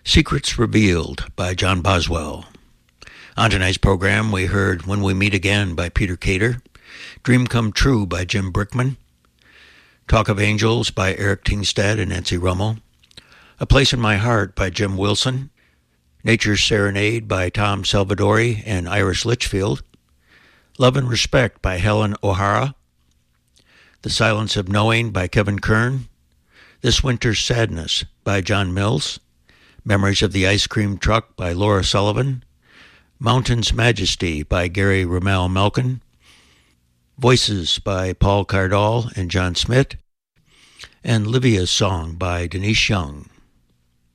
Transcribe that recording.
Secrets Revealed by John Boswell. On tonight's program, we heard When We Meet Again by Peter Cater, Dream Come True by Jim Brickman, Talk of Angels by Eric Tingstad and Nancy Rummel, A Place in My Heart by Jim Wilson, Nature's Serenade by Tom Salvadori and Iris Litchfield, Love and Respect by Helen O'Hara, The Silence of Knowing by Kevin Kern, This Winter's Sadness by John Mills, Memories of the Ice Cream Truck by Laura Sullivan, Mountain's Majesty by Gary Ramel Malkin, Voices by Paul Cardall and John Smith, and Livia's Song by Denise Young.